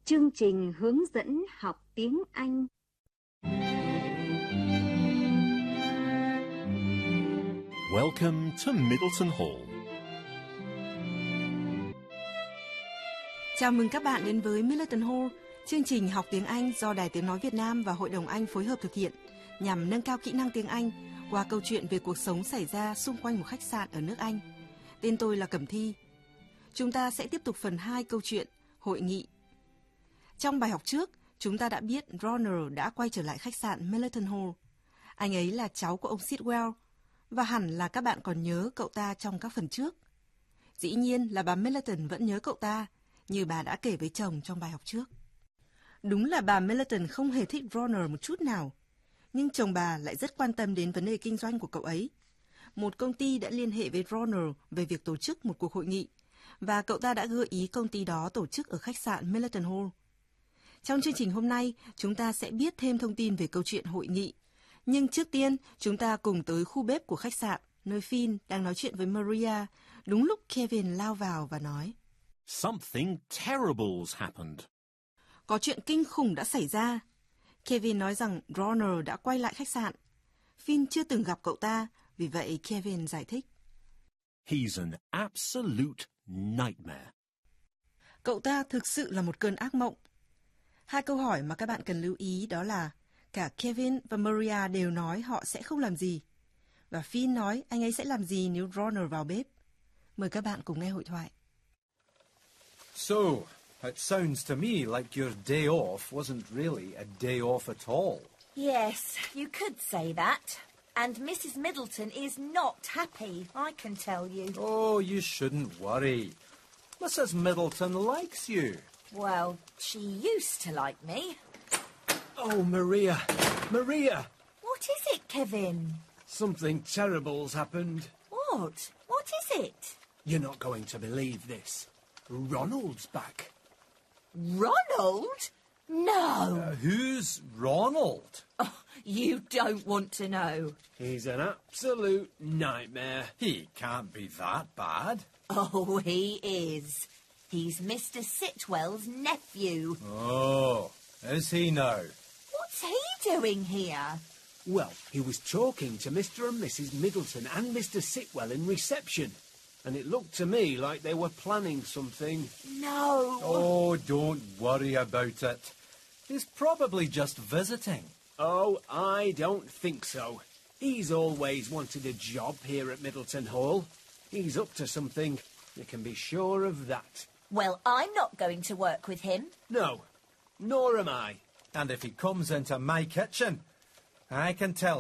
Chương trình hướng dẫn học tiếng Anh. Welcome to Middleton Hall. Chào mừng các bạn đến với Middleton Hall, chương trình học tiếng Anh do Đài Tiếng Nói Việt Nam và Hội đồng Anh phối hợp thực hiện nhằm nâng cao kỹ năng tiếng Anh qua câu chuyện về cuộc sống xảy ra xung quanh một khách sạn ở nước Anh. Tên tôi là Cẩm Thi. Chúng ta sẽ tiếp tục phần 2 câu chuyện Hội nghị. Trong bài học trước, chúng ta đã biết Ronald đã quay trở lại khách sạn Middleton Hall. Anh ấy là cháu của ông Sitwell, và hẳn là các bạn còn nhớ cậu ta trong các phần trước. Dĩ nhiên là bà Middleton vẫn nhớ cậu ta, như bà đã kể với chồng trong bài học trước. Đúng là bà Middleton không hề thích Ronald một chút nào, nhưng chồng bà lại rất quan tâm đến vấn đề kinh doanh của cậu ấy. Một công ty đã liên hệ với Ronald về việc tổ chức một cuộc hội nghị, và cậu ta đã gợi ý công ty đó tổ chức ở khách sạn Middleton Hall. Trong chương trình hôm nay, chúng ta sẽ biết thêm thông tin về câu chuyện hội nghị. Nhưng trước tiên, chúng ta cùng tới khu bếp của khách sạn, nơi Finn đang nói chuyện với Maria, đúng lúc Kevin lao vào và nói: Something terrible's happened. Có chuyện kinh khủng đã xảy ra. Kevin nói rằng Ronald đã quay lại khách sạn. Finn chưa từng gặp cậu ta, vì vậy Kevin giải thích: He's an absolute nightmare. Cậu ta thực sự là một cơn ác mộng. Hai câu hỏi mà các bạn cần lưu ý đó là cả Kevin và Maria đều nói họ sẽ không làm gì. Và Finn nói anh ấy sẽ làm gì nếu Ronald vào bếp. Mời các bạn cùng nghe hội thoại. So, it sounds to me like your day off wasn't really a day off at all. Yes, you could say that. And Mrs. Middleton is not happy, I can tell you. Oh, you shouldn't worry. Mrs. Middleton likes you. Well, she used to like me. Oh, Maria! Maria! What is it, Kevin? Something terrible's happened. What? What is it? You're not going to believe this. Ronald's back. Ronald? No. Who's Ronald? Oh, you don't want to know. He's an absolute nightmare. He can't be that bad. Oh, he is. He's Mr. Sitwell's nephew. Oh, is he now? What's he doing here? Well, he was talking to Mr. and Mrs. Middleton and Mr. Sitwell in reception, and it looked to me like they were planning something. No. Oh, don't worry about it. He's probably just visiting. Oh, I don't think so. He's always wanted a job here at Middleton Hall. He's up to something. You can be sure of that. Well, I'm not going to work with him. No, nor am I. And if he comes into my kitchen, I can tell